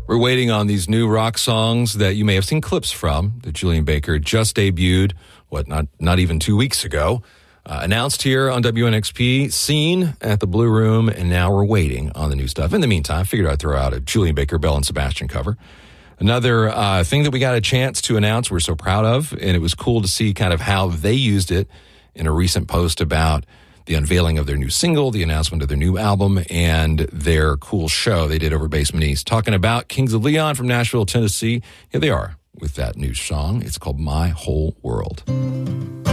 We're waiting on these new rock songs that you may have seen clips from that Julian Baker just debuted, not even 2 weeks ago. Announced here on WNXP, seen at the Blue Room, and now we're waiting on the new stuff. In the meantime, I figured I'd throw out a Julian Baker, Belle and Sebastian cover. Another thing that we got a chance to announce we're so proud of, and it was cool to see kind of how they used it in a recent post about the unveiling of their new single, the announcement of their new album, and their cool show they did over Basement East. Talking about Kings of Leon from Nashville, Tennessee. Here they are with that new song. It's called My Whole World.